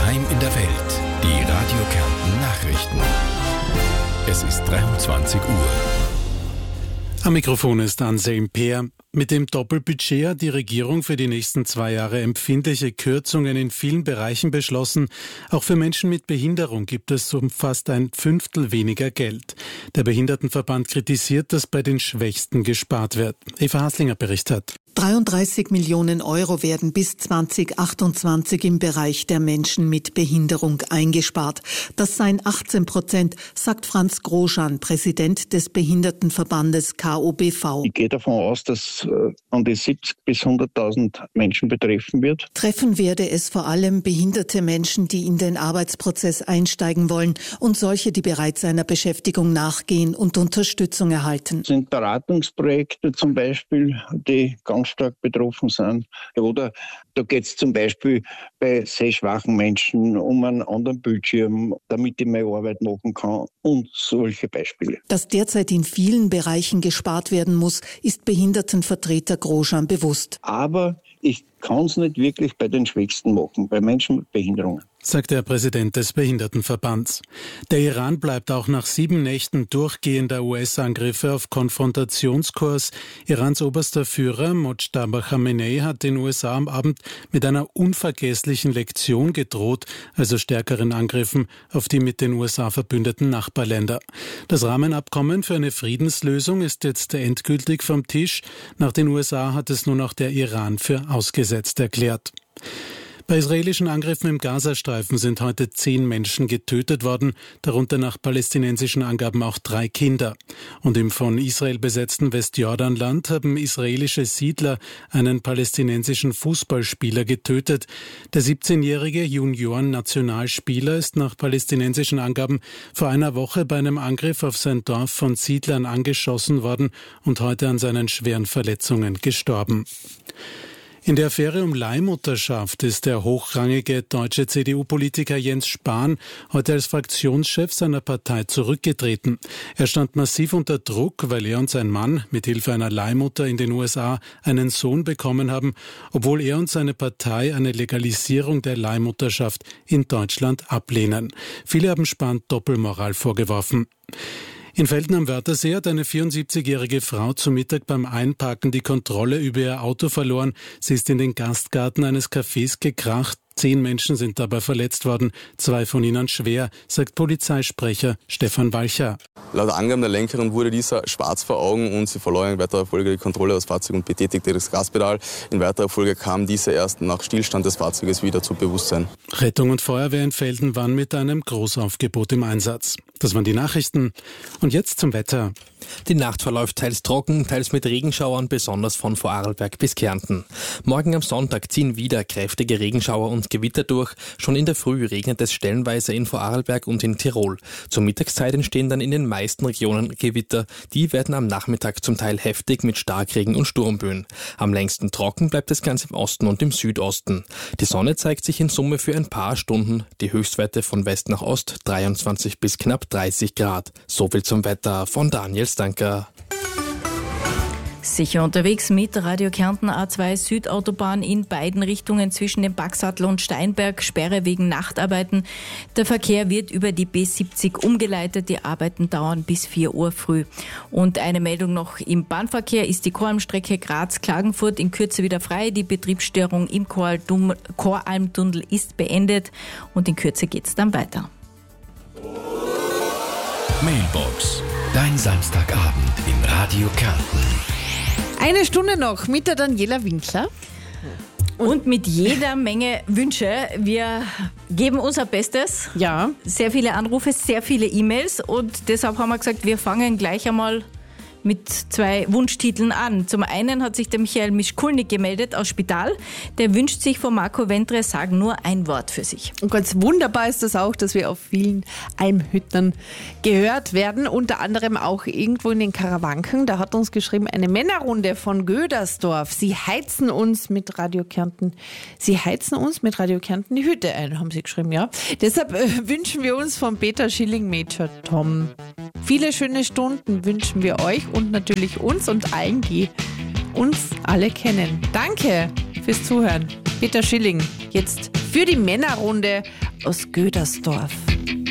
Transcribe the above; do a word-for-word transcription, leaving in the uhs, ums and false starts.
Daheim in der Welt. Die Radio Kärnten Nachrichten. Es ist dreiundzwanzig Uhr. Am Mikrofon ist Anselm Peer. Mit dem Doppelbudget hat die Regierung für die nächsten zwei Jahre empfindliche Kürzungen in vielen Bereichen beschlossen. Auch für Menschen mit Behinderung gibt es um fast ein Fünftel weniger Geld. Der Behindertenverband kritisiert, dass bei den Schwächsten gespart wird. Eva Haslinger berichtet. dreiunddreißig Millionen Euro werden bis zwanzig achtundzwanzig im Bereich der Menschen mit Behinderung eingespart. Das seien achtzehn Prozent, sagt Franz Groschan, Präsident des Behindertenverbandes K O B V. Ich gehe davon aus, dass an die siebzig bis hunderttausend Menschen betreffen wird. Treffen werde es vor allem behinderte Menschen, die in den Arbeitsprozess einsteigen wollen und solche, die bereits einer Beschäftigung nachgehen und Unterstützung erhalten. Das sind Beratungsprojekte zum Beispiel, die ganz stark betroffen sind. Oder da geht es zum Beispiel bei sehschwachen Menschen um einen anderen Bildschirm, damit ich meine Arbeit machen kann und solche Beispiele. Dass derzeit in vielen Bereichen gespart werden muss, ist Behindertenvertreter Groschan bewusst. Aber ich kann es nicht wirklich bei den Schwächsten machen, bei Menschen mit Behinderungen, sagt der Präsident des Behindertenverbands. Der Iran bleibt auch nach sieben Nächten durchgehender U S-Angriffe auf Konfrontationskurs. Irans oberster Führer Mojtaba Khamenei hat den U S A am Abend mit einer unvergesslichen Lektion gedroht, also stärkeren Angriffen auf die mit den U S A verbündeten Nachbarländer. Das Rahmenabkommen für eine Friedenslösung ist jetzt endgültig vom Tisch. Nach den U S A hat es nun auch der Iran für ausgesetzt erklärt. Bei israelischen Angriffen im Gazastreifen sind heute zehn Menschen getötet worden, darunter nach palästinensischen Angaben auch drei Kinder. Und im von Israel besetzten Westjordanland haben israelische Siedler einen palästinensischen Fußballspieler getötet. Der siebzehnjährige Junioren-Nationalspieler ist nach palästinensischen Angaben vor einer Woche bei einem Angriff auf sein Dorf von Siedlern angeschossen worden und heute an seinen schweren Verletzungen gestorben. In der Affäre um Leihmutterschaft ist der hochrangige deutsche C D U-Politiker Jens Spahn heute als Fraktionschef seiner Partei zurückgetreten. Er stand massiv unter Druck, weil er und sein Mann mit Hilfe einer Leihmutter in den U S A einen Sohn bekommen haben, obwohl er und seine Partei eine Legalisierung der Leihmutterschaft in Deutschland ablehnen. Viele haben Spahn Doppelmoral vorgeworfen. In Velten am Wörthersee hat eine vierundsiebzigjährige Frau zu Mittag beim Einparken die Kontrolle über ihr Auto verloren. Sie ist in den Gastgarten eines Cafés gekracht. Zehn Menschen sind dabei verletzt worden, zwei von ihnen schwer, sagt Polizeisprecher Stefan Walcher. Laut Angaben der Lenkerin wurde dieser schwarz vor Augen und sie verlor in weiterer Folge die Kontrolle des Fahrzeugs und betätigte das Gaspedal. In weiterer Folge kam diese erst nach Stillstand des Fahrzeuges wieder zu Bewusstsein. Rettung und Feuerwehr in Velten waren mit einem Großaufgebot im Einsatz. Das waren die Nachrichten. Und jetzt zum Wetter. Die Nacht verläuft teils trocken, teils mit Regenschauern, besonders von Vorarlberg bis Kärnten. Morgen am Sonntag ziehen wieder kräftige Regenschauer und Gewitter durch. Schon in der Früh regnet es stellenweise in Vorarlberg und in Tirol. Zur Mittagszeit entstehen dann in den meisten Regionen Gewitter. Die werden am Nachmittag zum Teil heftig mit Starkregen und Sturmböen. Am längsten trocken bleibt es ganz im Osten und im Südosten. Die Sonne zeigt sich in Summe für ein paar Stunden. Die Höchstwerte von West nach Ost dreiundzwanzig bis knapp dreißig Grad. So viel zum Wetter von Daniel Stanker. Sicher unterwegs mit Radio Kärnten A zwei Südautobahn in beiden Richtungen zwischen dem Baxattel und Steinberg, Sperre wegen Nachtarbeiten. Der Verkehr wird über die B siebzig umgeleitet, die Arbeiten dauern bis vier Uhr früh. Und eine Meldung noch im Bahnverkehr ist die Choralmstrecke Graz-Klagenfurt in Kürze wieder frei. Die Betriebsstörung im Choralmtunnel ist beendet und in Kürze geht's dann weiter. Mailbox, dein Samstagabend in Radio Kärnten. Eine Stunde noch mit der Daniela Winkler. Und mit jeder Menge Wünsche. Wir geben unser Bestes. Ja. Sehr viele Anrufe, sehr viele E-Mails. Und deshalb haben wir gesagt, wir fangen gleich einmal mit zwei Wunschtiteln an. Zum einen hat sich der Michael Mischkulnik gemeldet aus Spital. Der wünscht sich von Marco Ventre, sagen nur ein Wort für sich. Und ganz wunderbar ist das auch, dass wir auf vielen Almhüttern gehört werden. Unter anderem auch irgendwo in den Karawanken. Da hat uns geschrieben, eine Männerrunde von Gödersdorf. Sie heizen uns mit Radio Kärnten. Sie heizen uns mit Radio Kärnten die Hütte ein, haben sie geschrieben, ja. Deshalb äh, wünschen wir uns von Peter Schilling Major Tom. Viele schöne Stunden wünschen wir euch und natürlich uns und allen, die uns alle kennen. Danke fürs Zuhören. Peter Schilling, jetzt für die Männerrunde aus Gödersdorf.